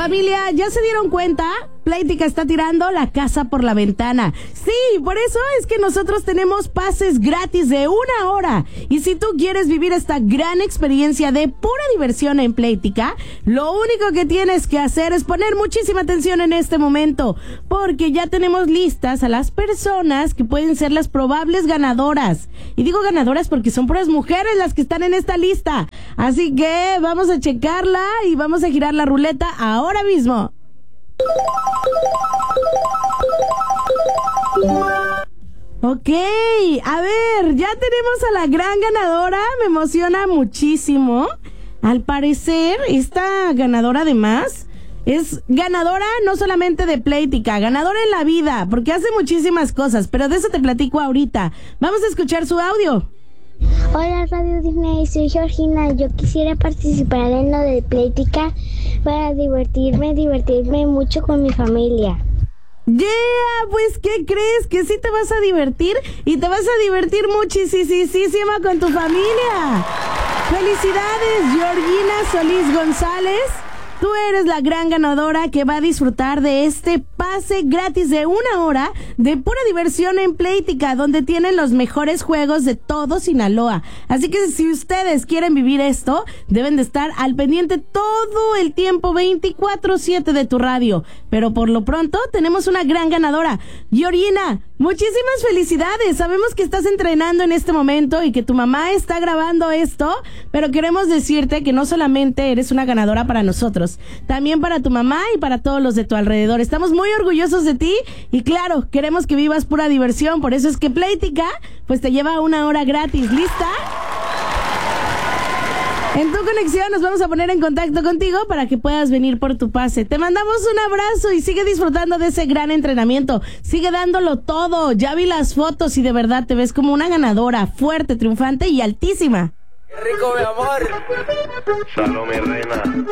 Familia, ¿ya se dieron cuenta? Playtika está tirando la casa por la ventana. Sí, por eso es que nosotros tenemos pases gratis de 1 hora. Y si tú quieres vivir esta gran experiencia de pura diversión en Playtika, lo único que tienes que hacer es poner muchísima atención en este momento, porque ya tenemos listas a las personas que pueden ser las probables ganadoras. Y digo ganadoras porque son puras mujeres las que están en esta lista. Así que vamos a checarla y vamos a girar la ruleta ahora mismo. Ok, a ver, ya tenemos a la gran ganadora, me emociona muchísimo. Al parecer, esta ganadora además es ganadora no solamente de Playtika, ganadora en la vida, porque hace muchísimas cosas, pero de eso te platico ahorita. Vamos a escuchar su audio. Hola Radio Disney, soy Georgina. Yo quisiera participar en lo de Playtika para divertirme mucho con mi familia. Yeah, pues ¿qué crees? Que sí te vas a divertir y te vas a divertir muchísimo con tu familia. Felicidades, Georgina Solís González. Tú eres la gran ganadora que va a disfrutar de este pase gratis de 1 hora de pura diversión en Playtika, donde tienen los mejores juegos de todo Sinaloa. Así que si ustedes quieren vivir esto, deben de estar al pendiente todo el tiempo 24/7 de tu radio. Pero por lo pronto tenemos una gran ganadora. Georgina, muchísimas felicidades. Sabemos que estás entrenando en este momento y que tu mamá está grabando esto, pero queremos decirte que no solamente eres una ganadora para nosotros, también para tu mamá y para todos los de tu alrededor. Estamos muy orgullosos de ti y claro, queremos que vivas pura diversión. Por eso es que Playtika pues te lleva 1 hora gratis. ¿Lista? En tu conexión nos vamos a poner en contacto contigo para que puedas venir por tu pase. Te mandamos un abrazo y sigue disfrutando de ese gran entrenamiento. Sigue dándolo todo. Ya vi las fotos y de verdad te ves como una ganadora, fuerte, triunfante y altísima. ¡Qué rico, mi amor! Salud, mi reina.